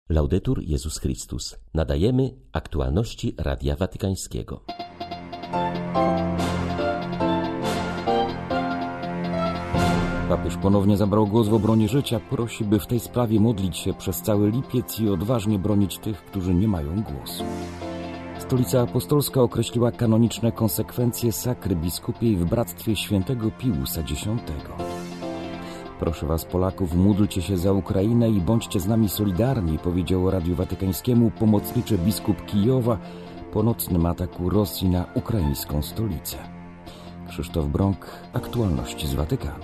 Laudetur Jezus Chrystus. Nadajemy aktualności Radia Watykańskiego. Papież ponownie zabrał głos w obronie życia. Prosi, by w tej sprawie modlić się przez cały lipiec i odważnie bronić tych, którzy nie mają głosu. Stolica Apostolska określiła kanoniczne konsekwencje sakry biskupiej w bractwie świętego Piusa X. Proszę was, Polaków, módlcie się za Ukrainę i bądźcie z nami solidarni, powiedział Radiu Watykańskiemu pomocniczy biskup Kijowa po nocnym ataku Rosji na ukraińską stolicę. Krzysztof Brąk, aktualności z Watykanu.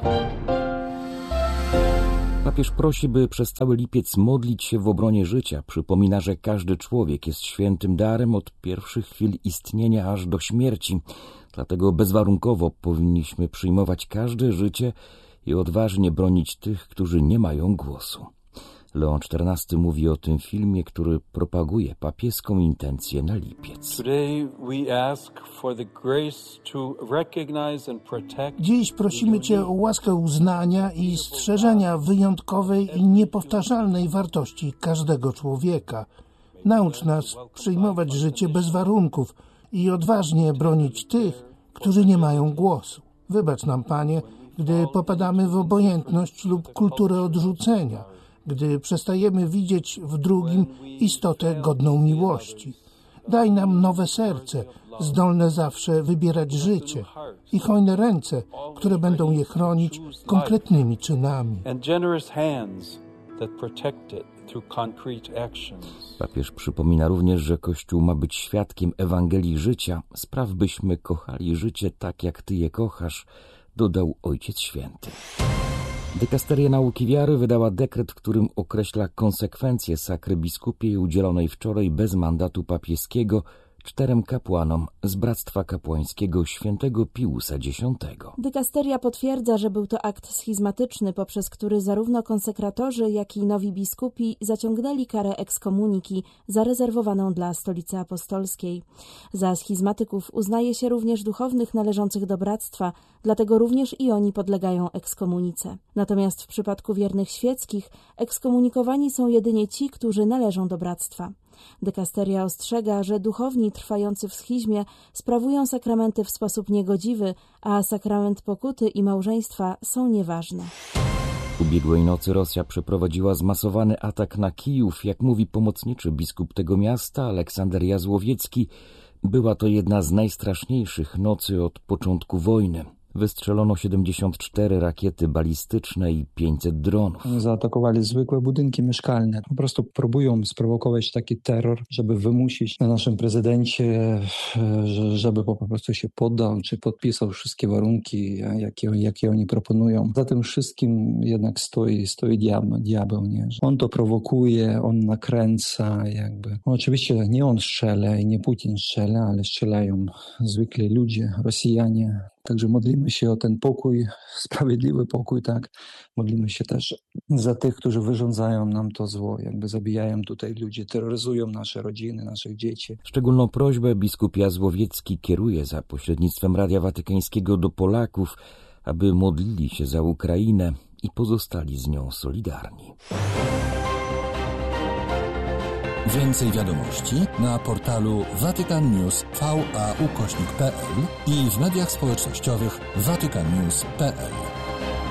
Papież prosi, by przez cały lipiec modlić się w obronie życia. Przypomina, że każdy człowiek jest świętym darem od pierwszych chwil istnienia aż do śmierci. Dlatego bezwarunkowo powinniśmy przyjmować każde życie i odważnie bronić tych, którzy nie mają głosu. Leon XIV mówi o tym filmie, który propaguje papieską intencję na lipiec. Dziś prosimy Cię o łaskę uznania i strzeżenia wyjątkowej i niepowtarzalnej wartości każdego człowieka. Naucz nas przyjmować życie bez warunków i odważnie bronić tych, którzy nie mają głosu. Wybacz nam, Panie, gdy popadamy w obojętność lub kulturę odrzucenia, gdy przestajemy widzieć w drugim istotę godną miłości. Daj nam nowe serce, zdolne zawsze wybierać życie i hojne ręce, które będą je chronić konkretnymi czynami. Papież przypomina również, że Kościół ma być świadkiem Ewangelii życia. Spraw, byśmy kochali życie tak, jak Ty je kochasz, dodał Ojciec Święty. Dykasteria Nauki Wiary wydała dekret, w którym określa konsekwencje sakry biskupiej udzielonej wczoraj bez mandatu papieskiego 4 kapłanom z Bractwa Kapłańskiego świętego Piusa X. Dykasteria potwierdza, że był to akt schizmatyczny, poprzez który zarówno konsekratorzy, jak i nowi biskupi zaciągnęli karę ekskomuniki zarezerwowaną dla Stolicy Apostolskiej. Za schizmatyków uznaje się również duchownych należących do bractwa, dlatego również i oni podlegają ekskomunice. Natomiast w przypadku wiernych świeckich ekskomunikowani są jedynie ci, którzy należą do bractwa. Dykasteria ostrzega, że duchowni trwający w schizmie sprawują sakramenty w sposób niegodziwy, a sakrament pokuty i małżeństwa są nieważne. Ubiegłej nocy Rosja przeprowadziła zmasowany atak na Kijów. Jak mówi pomocniczy biskup tego miasta, Aleksander Jazłowiecki, była to jedna z najstraszniejszych nocy od początku wojny. Wystrzelono 74 rakiety balistyczne i 500 dronów. Zaatakowali zwykłe budynki mieszkalne. Po prostu próbują sprowokować taki terror, żeby wymusić na naszym prezydencie, żeby po prostu się poddał, czy podpisał wszystkie warunki, jakie oni proponują. Za tym wszystkim jednak stoi diabeł, nie? On to prowokuje, on nakręca jakby. Oczywiście nie on strzela i nie Putin strzela, ale strzelają zwykli ludzie, Rosjanie. Także modlimy się o ten pokój, sprawiedliwy pokój, tak. Modlimy się też za tych, którzy wyrządzają nam to zło, jakby zabijają tutaj ludzi, terroryzują nasze rodziny, naszych dzieci. Szczególną prośbę biskup Jazłowiecki kieruje za pośrednictwem Radia Watykańskiego do Polaków, aby modlili się za Ukrainę i pozostali z nią solidarni. Więcej wiadomości na portalu vaticannews.va/pl i w mediach społecznościowych vaticannews.pl.